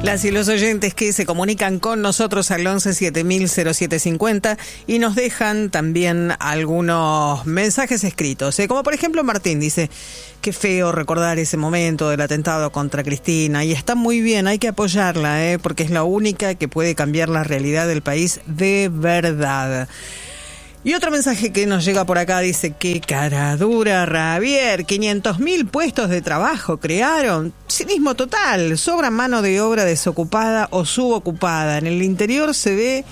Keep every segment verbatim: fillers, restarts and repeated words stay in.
Las y los oyentes que se comunican con nosotros al once siete mil cero siete cincuenta y nos dejan también algunos mensajes escritos, ¿eh? Como por ejemplo Martín dice: qué feo recordar ese momento del atentado contra Cristina, y está muy bien, hay que apoyarla, ¿eh? Porque es la única que puede cambiar la realidad del país de verdad. Y otro mensaje que nos llega por acá dice: qué cara dura, Javier, quinientos mil puestos de trabajo crearon. Cinismo total, sobra mano de obra desocupada o subocupada. En el interior se ve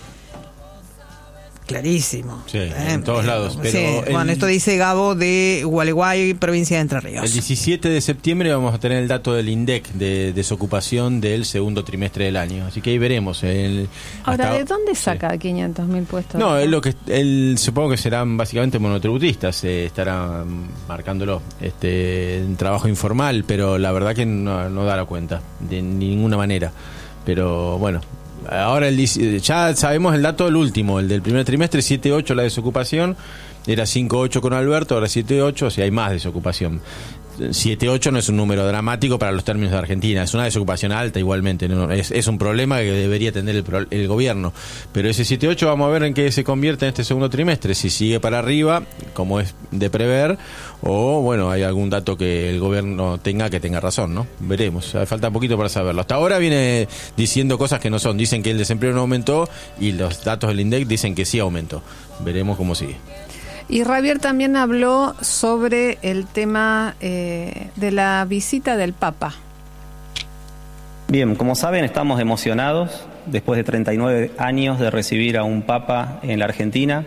clarísimo. Sí, eh, en todos eh, lados. Pero sí, el, bueno, esto dice Gabo de Gualeguay, provincia de Entre Ríos. El diecisiete de septiembre vamos a tener el dato del INDEC de desocupación del segundo trimestre del año. Así que ahí veremos. El, Ahora, hasta, ¿de dónde saca sí. quinientos mil puestos? No, es lo que el, supongo que serán básicamente monotributistas, eh, estarán marcándolo. Este, en trabajo informal, pero la verdad que no, no da la cuenta de ninguna manera. Pero bueno. Ahora el, ya sabemos el dato del último, el del primer trimestre, siete ocho la desocupación, era cinco ocho con Alberto, ahora siete ocho, o sea, hay más desocupación. siete ocho no es un número dramático para los términos de Argentina, es una desocupación alta igualmente, ¿no? es, es un problema que debería atender el, el gobierno, pero ese siete ocho vamos a ver en qué se convierte en este segundo trimestre, si sigue para arriba, como es de prever, o bueno, hay algún dato que el gobierno tenga que tenga razón, ¿no? Veremos, falta un poquito para saberlo. Hasta ahora viene diciendo cosas que no son, dicen que el desempleo no aumentó y los datos del INDEC dicen que sí aumentó. Veremos cómo sigue. Y Javier también habló sobre el tema eh, de la visita del Papa. Bien, como saben, estamos emocionados después de treinta y nueve años de recibir a un Papa en la Argentina.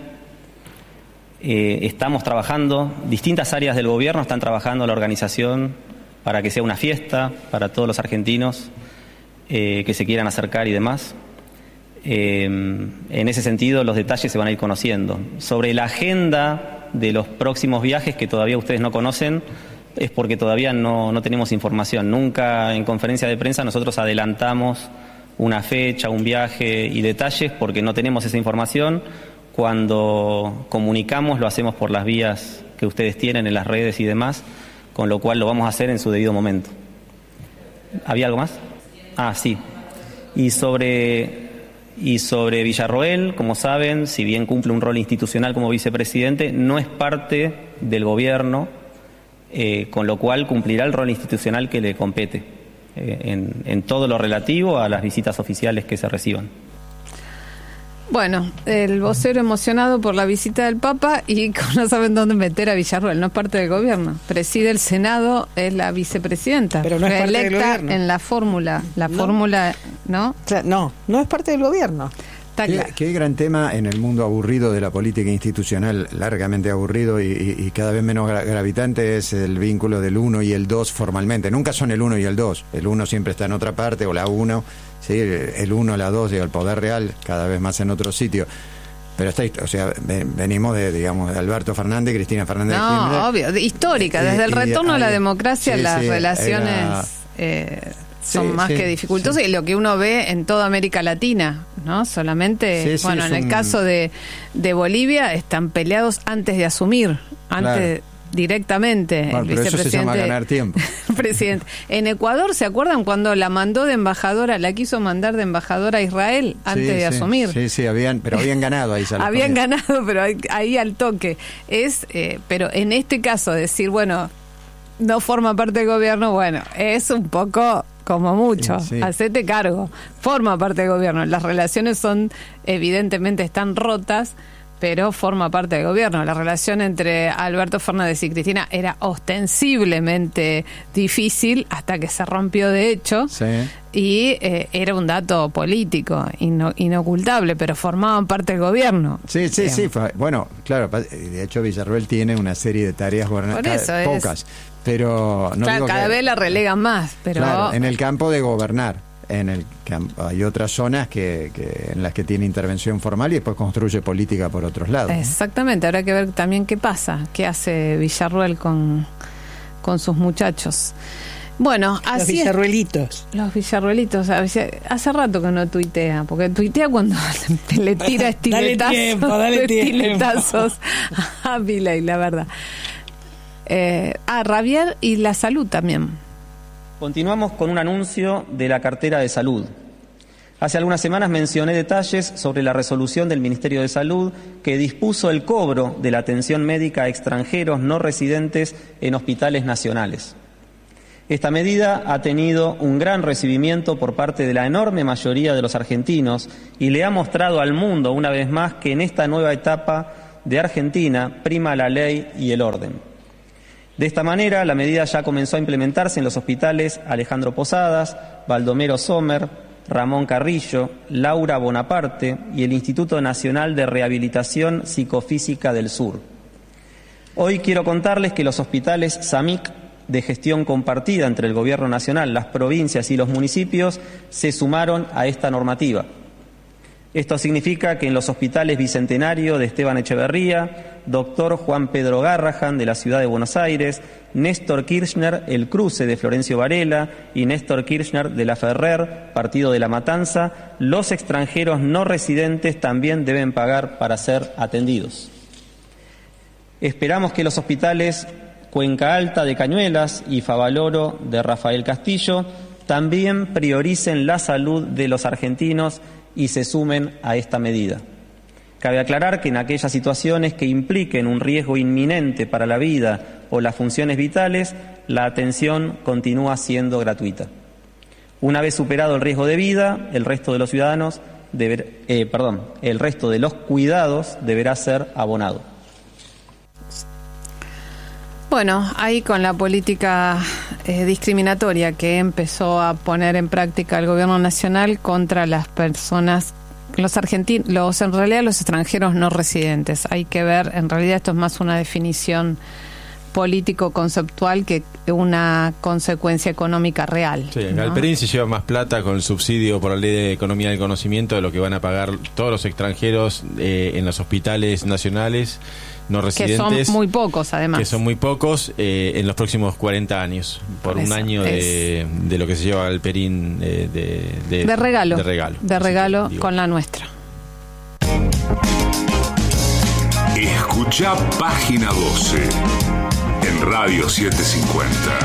Eh, estamos trabajando, distintas áreas del gobierno están trabajando la organización para que sea una fiesta para todos los argentinos eh, que se quieran acercar y demás. Eh, en ese sentido, los detalles se van a ir conociendo. Sobre la agenda de los próximos viajes que todavía ustedes no conocen, es porque todavía no, no tenemos información. Nunca en conferencia de prensa nosotros adelantamos una fecha, un viaje y detalles porque no tenemos esa información. Cuando comunicamos lo hacemos por las vías que ustedes tienen en las redes y demás, con lo cual lo vamos a hacer en su debido momento. ¿Había algo más? Ah, sí. Y sobre... Y sobre Villarroel, como saben, si bien cumple un rol institucional como vicepresidente, no es parte del gobierno, eh, con lo cual cumplirá el rol institucional que le compete eh, en, en todo lo relativo a las visitas oficiales que se reciban. Bueno, el vocero emocionado por la visita del Papa y no saben dónde meter a Villarroel, no es parte del gobierno. Preside el Senado, es la vicepresidenta, pero no es parte del reelecta gobierno. En la fórmula, la no. fórmula, ¿no? O sea, no, no es parte del gobierno. Está ¿Qué, claro. qué gran tema en el mundo aburrido de la política institucional, largamente aburrido y, y, y cada vez menos gra- gravitante, es el vínculo del uno y el dos formalmente. Nunca son el uno y el dos. El uno siempre está en otra parte, o la uno. Sí, el uno, la dos, y el poder real cada vez más en otro sitio. Pero está, o sea, venimos de, digamos, de Alberto Fernández, Cristina Fernández de Kirchner. No, obvio, de- histórica, desde el Y- y retorno a la hay- democracia sí, las sí, relaciones era- eh, son Sí, más sí, que dificultosas, sí. y lo que uno ve en toda América Latina, ¿no? Solamente, Sí, sí, bueno, es en el un- caso de, de Bolivia están peleados antes de asumir, antes directamente. Bueno, el pero eso se vicepresidente- llama ganar tiempo. presidente. En Ecuador, ¿se acuerdan cuando la mandó de embajadora, la quiso mandar de embajadora a Israel antes Sí, de sí, asumir? Sí, sí, habían, pero habían ganado ahí. ya los Habían comienzos. ganado, pero ahí, ahí al toque. Es, eh, pero en este caso, decir, bueno, no forma parte del gobierno, bueno, es un poco como mucho. Sí, sí. Hacete cargo. Forma parte del gobierno. Las relaciones son, evidentemente, están rotas, pero forma parte del gobierno. La relación entre Alberto Fernández y Cristina era ostensiblemente difícil hasta que se rompió de hecho. Sí. Y eh, era un dato político, ino- inocultable, pero formaban parte del gobierno. Sí, sí, Digamos. sí. Fue, bueno, claro, pa- de hecho Villarroel tiene una serie de tareas Por gubernamentales, eso es. pocas, pero no Claro, digo cada que- vez la relegan más, pero Claro, en el campo de gobernar. En el campo, hay otras zonas que, que en las que tiene intervención formal y después construye política por otros lados. ¿no? exactamente, habrá que ver también qué pasa, qué hace Villarroel con, con sus muchachos. Bueno, Los así es. Villarruelitos. Los Villarruelitos, a veces- hace rato que no tuitea, porque tuitea cuando le tira Dale estiletazos, tiempo, dale tiempo. estiletazos a Milei, la verdad. Eh, ah, Javier y la salud también. Continuamos con un anuncio de la cartera de salud. Hace algunas semanas mencioné detalles sobre la resolución del Ministerio de Salud que dispuso el cobro de la atención médica a extranjeros no residentes en hospitales nacionales. Esta medida ha tenido un gran recibimiento por parte de la enorme mayoría de los argentinos y le ha mostrado al mundo una vez más que en esta nueva etapa de Argentina prima la ley y el orden. De esta manera, la medida ya comenzó a implementarse en los hospitales Alejandro Posadas, Baldomero Sommer, Ramón Carrillo, Laura Bonaparte y el Instituto Nacional de Rehabilitación Psicofísica del Sur. Hoy quiero contarles que los hospitales SAMIC, de gestión compartida entre el Gobierno Nacional, las provincias y los municipios, se sumaron a esta normativa. Esto significa que en los hospitales Bicentenario de Esteban Echeverría, Doctor Juan Pedro Garrahan de la Ciudad de Buenos Aires, Néstor Kirchner, El Cruce de Florencio Varela y Néstor Kirchner de La Ferrer, Partido de La Matanza, los extranjeros no residentes también deben pagar para ser atendidos. Esperamos que los hospitales Cuenca Alta de Cañuelas y Favaloro de Rafael Castillo también prioricen la salud de los argentinos y se sumen a esta medida. Cabe aclarar que en aquellas situaciones que impliquen un riesgo inminente para la vida o las funciones vitales, la atención continúa siendo gratuita. Una vez superado el riesgo de vida, el resto de los ciudadanos, deber, eh, perdón, el resto de los cuidados deberá ser abonado. Bueno, ahí con la política eh, discriminatoria que empezó a poner en práctica el Gobierno Nacional contra las personas, los argentinos, los en realidad los extranjeros no residentes. Hay que ver, en realidad esto es más una definición político-conceptual que una consecuencia económica real. Sí, ¿no? Galperín se lleva más plata con el subsidio por la Ley de Economía del Conocimiento de lo que van a pagar todos los extranjeros eh, en los hospitales nacionales no residentes. Que son muy pocos, además. Que son muy pocos eh, en los próximos cuarenta años, por, por un año de, de lo que se lleva Galperín eh, de, de, de regalo. De regalo, de regalo con la nuestra. Escucha Página doce en Radio setecientos cincuenta.